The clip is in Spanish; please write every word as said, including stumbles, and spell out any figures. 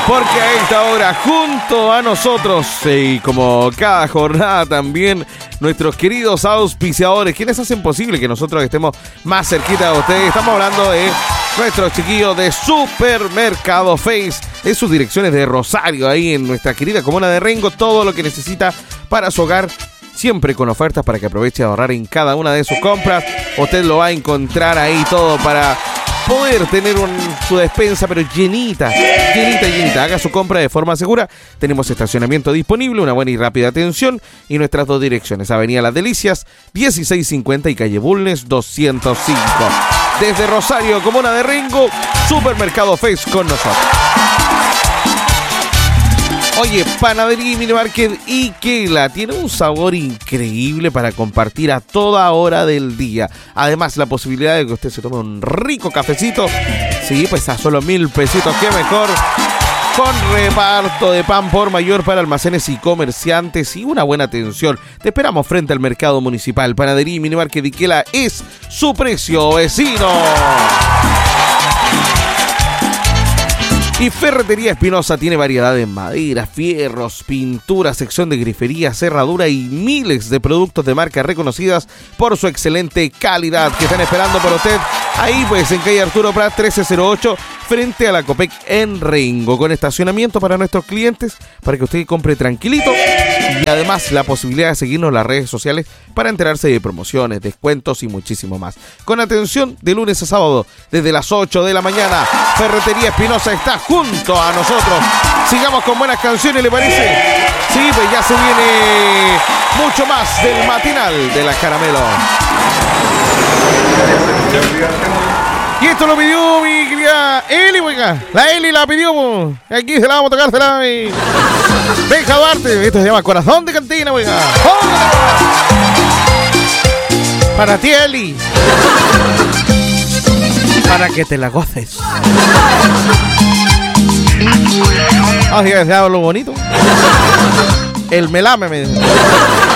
Porque a esta hora, junto a nosotros, y como cada jornada también, nuestros queridos auspiciadores, quienes hacen posible que nosotros estemos más cerquita de ustedes. Estamos hablando de nuestros chiquillos de Supermercado Face, de sus direcciones de Rosario, ahí en nuestra querida comuna de Rengo. Todo lo que necesita para su hogar, siempre con ofertas para que aproveche a ahorrar en cada una de sus compras. Usted lo va a encontrar ahí todo para poder tener un, su despensa, pero llenita, llenita, llenita. Haga su compra de forma segura. Tenemos estacionamiento disponible, una buena y rápida atención y nuestras dos direcciones: Avenida Las Delicias, dieciséis cincuenta y calle Bulnes, doscientos cinco. Desde Rosario, comuna de Rengo, Supermercado Face con nosotros. Oye, Panadería y Mini Market Iquela tiene un sabor increíble para compartir a toda hora del día. Además, la posibilidad de que usted se tome un rico cafecito. Sí, pues a solo mil pesitos, qué mejor. Con reparto de pan por mayor para almacenes y comerciantes y una buena atención. Te esperamos frente al mercado municipal. Panadería y Mini Market Iquela es su precio, vecino. Y Ferretería Espinosa tiene variedad en madera, fierros, pintura, sección de grifería, cerradura y miles de productos de marcas reconocidas por su excelente calidad que están esperando por usted. Ahí pues en calle Arturo Prat trece cero ocho, frente a la Copec en Rengo, con estacionamiento para nuestros clientes, para que usted compre tranquilito. Y además la posibilidad de seguirnos en las redes sociales para enterarse de promociones, descuentos y muchísimo más. Con atención de lunes a sábado desde las ocho de la mañana. Ferretería Espinosa está junto a nosotros. Sigamos con buenas canciones, ¿le parece? Sí, pues ya se viene mucho más del matinal de la Caramelo. Y esto lo pidió mi querida Eli, oiga. La Eli la pidió, po. Aquí se la vamos a tocar, se la... Y... Benja Duarte. Esto se llama Corazón de Cantina, oiga. Para ti, Eli. Para que te la goces. Ah, ya se habla lo bonito. El melame me dice.